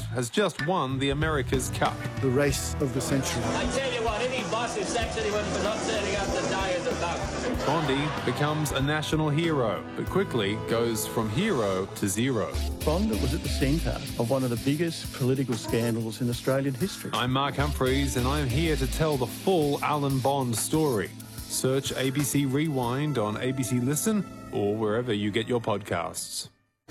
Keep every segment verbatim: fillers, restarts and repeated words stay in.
has just won the America's Cup. The race of the century. I tell you what, any boss is sexy when for not turning up to die as a buck. Bondi becomes a national hero, but quickly goes from hero to zero. Bond was at the centre of one of the biggest political scandals in Australian history. I'm Mark Humphreys, and I'm here to tell the full Alan Bond story. Search A B C Rewind on A B C Listen or wherever you get your podcasts.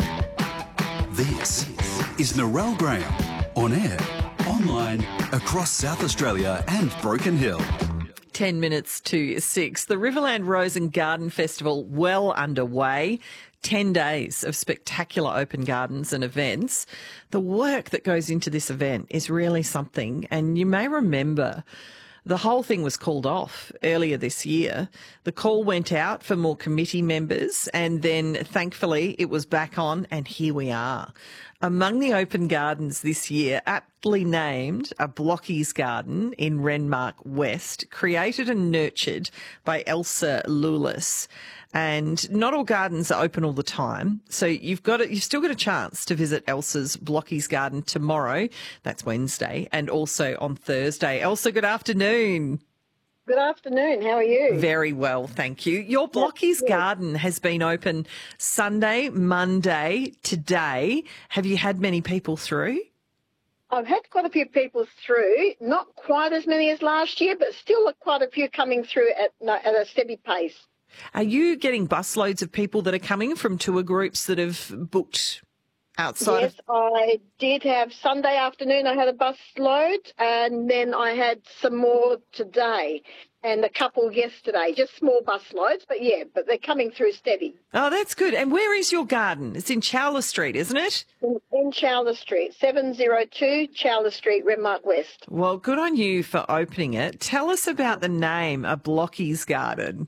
This is Narelle Graham, on air, online, across South Australia and Broken Hill. Ten minutes to six. The Riverland Rose and Garden Festival well underway. Ten days of spectacular open gardens and events. The work that goes into this event is really something, and you may remember the whole thing was called off earlier this year. The call went out for more committee members, and then thankfully it was back on, and here we are. Among the open gardens this year, aptly named a Blockies Garden in Renmark West, created and nurtured by Elsa Lulis. And not all gardens are open all the time, so you've got it. You've still got a chance to visit Elsa's Blockies Garden tomorrow. That's Wednesday, and also on Thursday. Elsa, good afternoon. Good afternoon. How are you? Very well, thank you. Your Blockies Garden has been open Sunday, Monday, today. Have you had many people through? I've had quite a few people through, not quite as many as last year, but still quite a few coming through at, at a steady pace. Are you getting busloads of people that are coming from tour groups that have booked outside? Yes, of... I did have Sunday afternoon. I had a bus load, and then I had some more today and a couple yesterday, just small bus loads. But, yeah, but they're coming through steady. Oh, that's good. And where is your garden? It's in Chowler Street, isn't it? In, in Chowler Street, seven oh two Chowler Street, Renmark West. Well, good on you for opening it. Tell us about the name, A Blockies Garden.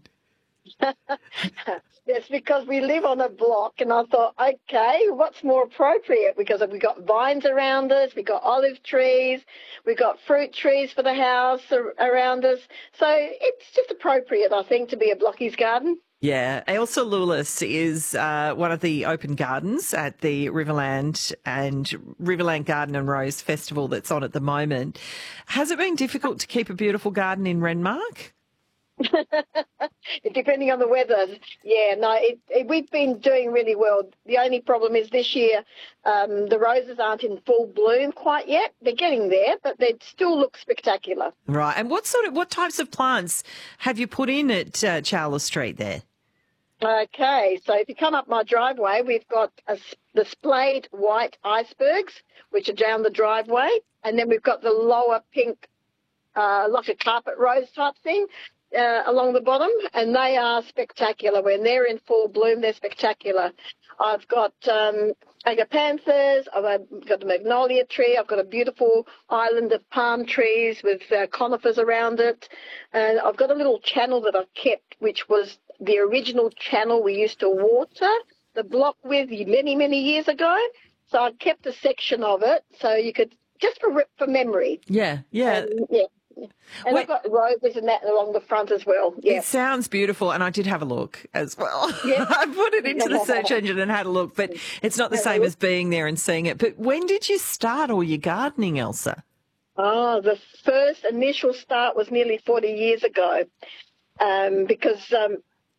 It's because we live on a block, and I thought, okay, what's more appropriate? Because we've got vines around us, we've got olive trees, we've got fruit trees for the house around us. So it's just appropriate, I think, to be a Blockies Garden. Yeah, Elsa Lulis is uh, one of the open gardens at the Riverland and Riverland Garden and Rose Festival that's on at the moment. Has it been difficult to keep a beautiful garden in Renmark? Depending on the weather, yeah, no, it, it, we've been doing really well. The only problem is this year um, the roses aren't in full bloom quite yet. They're getting there, but they still look spectacular. Right, and what sort of what types of plants have you put in at uh, Chowler Street there? Okay, so if you come up my driveway, we've got a, the splayed white icebergs, which are down the driveway, and then we've got the lower pink, uh, like a carpet rose type thing. Uh, along the bottom, and they are spectacular. When they're in full bloom, they're spectacular. I've got um, agapanthus, I've got a magnolia tree, I've got a beautiful island of palm trees with uh, conifers around it, and I've got a little channel that I've kept, which was the original channel we used to water the block with many, many years ago. So I kept a section of it so you could, just for, for memory. Yeah, yeah. Um, yeah. And Wait, I've got roses and that along the front as well. Yeah. It sounds beautiful, and I did have a look as well. Yeah. I put it into the search engine and had a look, but it's not the same as being there and seeing it. But when did you start all your gardening, Elsa? Oh, the first initial start was nearly forty years ago um, because um,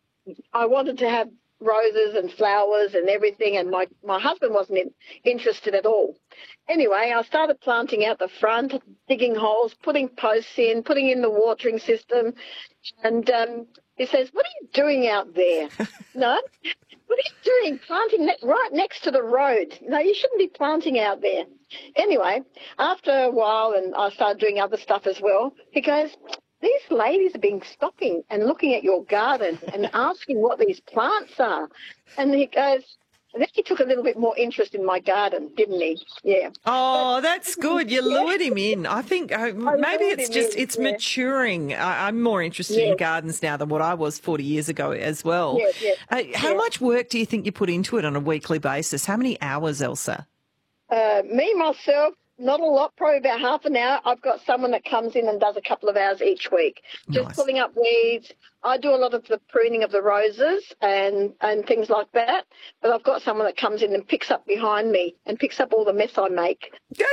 I wanted to have roses and flowers and everything, and my, my husband wasn't in, interested at all. Anyway, I started planting out the front, digging holes, putting posts in, putting in the watering system, and um, he says, "What are you doing out there?" No? "What are you doing planting ne- right next to the road? No, you shouldn't be planting out there." Anyway, after a while, and I started doing other stuff as well, he goes, "These ladies have been stopping and looking at your garden and asking what these plants are." And he goes, and then he took a little bit more interest in my garden, didn't he? Yeah. Oh, that's good. You lured him in. I think uh, maybe it's just, in, it's yeah. maturing. I, I'm more interested yeah. in gardens now than what I was forty years ago as well. Yeah, yeah, uh, how yeah. much work do you think you put into it on a weekly basis? How many hours, Elsa? Uh, me, myself, not a lot, probably about half an hour. I've got someone that comes in and does a couple of hours each week, just Nice. pulling up weeds. I do a lot of the pruning of the roses and, and things like that, but I've got someone that comes in and picks up behind me and picks up all the mess I make.